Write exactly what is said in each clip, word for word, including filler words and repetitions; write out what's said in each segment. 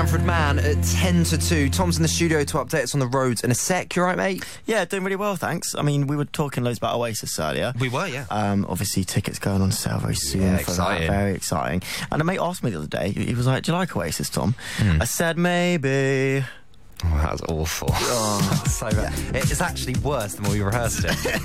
Manfred Mann at ten to two. Tom's in the studio to update us on the roads in a sec. You all right, mate? Yeah, doing really well, thanks. I mean, we were talking loads about Oasis earlier. We were, yeah. Um, obviously, tickets going on sale very soon Yeah, for exciting. that. Very exciting. And a mate asked me the other day, he was like, do you like Oasis, Tom? Mm. I said, maybe. Oh, that was awful. Oh. so bad. It's actually worse than when we rehearsed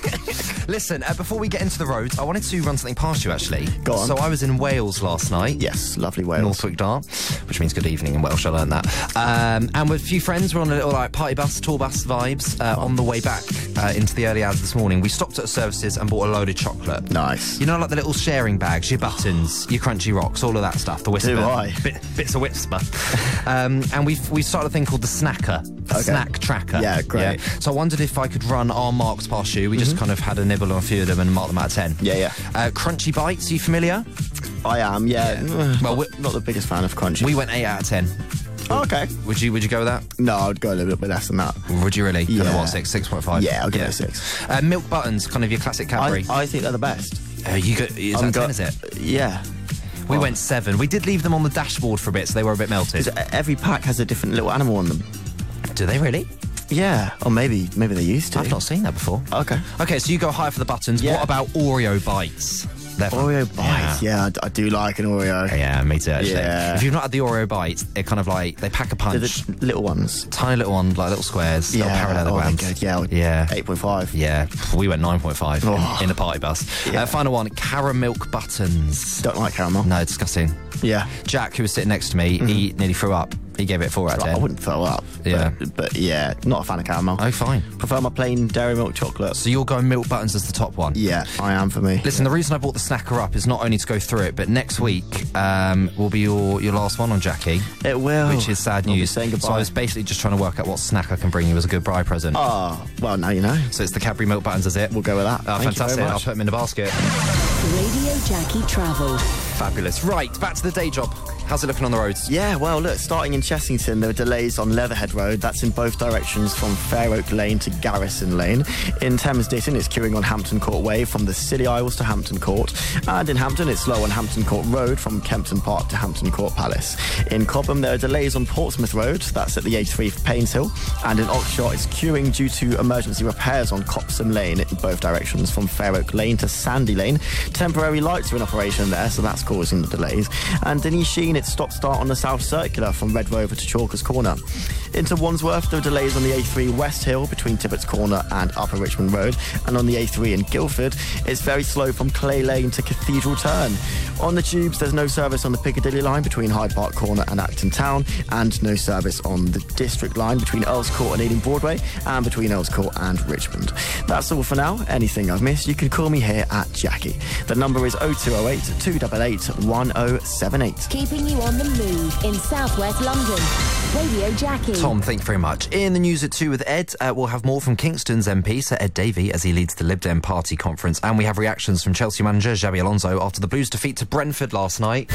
it. Listen, uh, before we get into the roads, I wanted to run something past you, actually. Go on. So I was in Wales last night. Yes, lovely Wales. Northwick Dart, which means good evening in Welsh, I learned that. Um, and with a few friends, we're on a little like party bus, tour bus vibes. Uh, on the way back uh, into the early hours this morning, we stopped at Services and bought a load of chocolate. Nice. You know, like the little sharing bags, your buttons, your crunchy rocks, all of that stuff. The whisper. Do I? Bit, bits of whisper. um, and we've we started a thing called the Snacker. Okay. Snack tracker. Yeah, great. So I wondered if I could run our marks past you. We just Mm-hmm. kind of had a nibble on a few of them and mark them out of ten. Yeah, yeah. Uh, crunchy Bites, are you familiar? I am, yeah. Yeah. Well, not, not the biggest fan of crunchy. We went eight out of ten. Oh, okay. Would you Would you go with that? No, I'd go a little bit less than that. Would you really? Kind of Yeah. what, six, six point five? Yeah, I'll give it a six. Uh, milk buttons, kind of your classic Cadbury. I, I think they're the best. uh, you go, is I'm that go- ten, is it? Yeah. We Well, went seven. We did leave them on the dashboard for a bit, so they were a bit melted. 'cause every pack has a different little animal on them. Do they really? Yeah, or maybe maybe they used to. I've not seen that before. Okay. Okay, so you go high for the buttons. Yeah. What about Oreo Bites? They're fun. Oreo bites. Yeah, I d- I, do like an Oreo. Yeah, me too, actually. Yeah. If you've not had the Oreo Bites, they're kind of like, they pack a They're punch. the little ones. Tiny little one, like little squares, little Yeah, oh, they're parallelograms. good. Yeah, Yeah. eight point five. Yeah, we went nine point five Oh. in, in the party bus. Yeah. Uh, final one, caramilk buttons. Don't like caramel. No, disgusting. Yeah. Jack, who was sitting next to me, he nearly threw up. He gave it a four out of I ten. wouldn't throw up. Yeah. But, but yeah, not a fan of caramel. Oh, fine. Prefer my plain dairy milk chocolate. So you're going milk buttons as the top one? Yeah, I am for me. Listen, the reason I brought the snacker up is not only to go through it, but next week um, will be your, your last one on Jackie. It will. Which is sad I'll be news. saying goodbye. So I was basically just trying to work out what snack I can bring you as a goodbye present. Oh, well, now you know. So it's the Cadbury milk buttons, is it? We'll go with that. Oh, Thank you fantastic. very I'll much. put them in the basket. Radio Jackie Travel. Fabulous. Right, back to the day job. How's it looking on the roads? Yeah, well, look, starting in Chessington, there are delays on Leatherhead Road. That's in both directions from Fair Oak Lane to Garrison Lane. In Thames Ditton, it's queuing on Hampton Court Way from the Scilly Isles to Hampton Court. And in Hampton, it's slow on Hampton Court Road from Kempton Park to Hampton Court Palace. In Cobham, there are delays on Portsmouth Road. That's at the A three for Painshill. And in Oxshott, it's queuing due to emergency repairs on Copsom Lane in both directions from Fair Oak Lane to Sandy Lane. Temporary lights are in operation there, so that's causing the delays. And in Sheen, it's stop-start on the South Circular from Red Rover to Chalkers Corner. Into Wandsworth, there are delays on the A three West Hill between Tippett's Corner and Upper Richmond Road. And on the A three in Guildford, it's very slow from Clay Lane to Cathedral Turn. On the tubes, there's no service on the Piccadilly line between Hyde Park Corner and Acton Town, and no service on the District line between Earls Court and Ealing Broadway, and between Earls Court and Richmond. That's all for now. Anything I've missed, you can call me here at Jackie. The number is oh two oh eight, two eight eight, one oh seven eight. Keeping you on the move in southwest London. Radio Jackie. Tom, thank you very much. In the news at two with Ed, uh, we'll have more from Kingston's M P, Sir Ed Davey, as he leads the Lib Dem party conference. And we have reactions from Chelsea manager Xabi Alonso after the Blues' defeat to Brentford last night.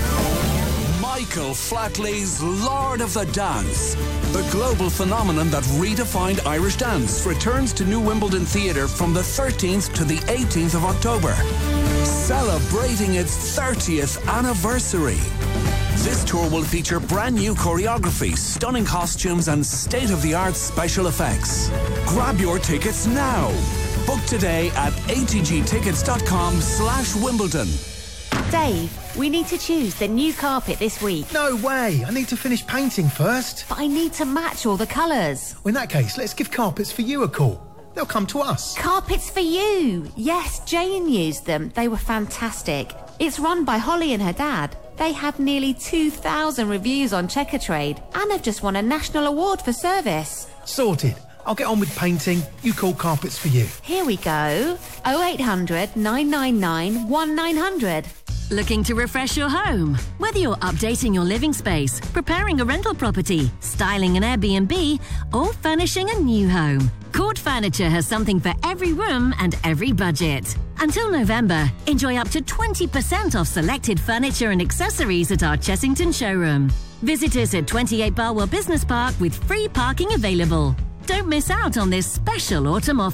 Michael Flatley's Lord of the Dance. The global phenomenon that redefined Irish dance returns to New Wimbledon Theatre from the thirteenth to the eighteenth of October, celebrating its thirtieth anniversary. This tour will feature brand new choreography, stunning costumes and state-of-the-art special effects. Grab your tickets now. Book today at atgtickets.com slash Wimbledon. Dave, we need to choose the new carpet this week. No way! I need to finish painting first. But I need to match all the colours. Well, in that case, let's give Carpets for You a call. They'll come to us. Carpets for You! Yes, Jane used them. They were fantastic. It's run by Holly and her dad. They have nearly two thousand reviews on Checkatrade and have just won a national award for service. Sorted. I'll get on with painting. You call Carpets for You. Here we go. oh eight hundred, nine nine nine, one nine hundred. Looking to refresh your home? Whether you're updating your living space, preparing a rental property, styling an Airbnb, or furnishing a new home, Court Furniture has something for every room and every budget. Until November, enjoy up to twenty percent off selected furniture and accessories at our Chessington showroom. Visit us at twenty-eight Barwell Business Park with free parking available. Don't miss out on this special autumn offer.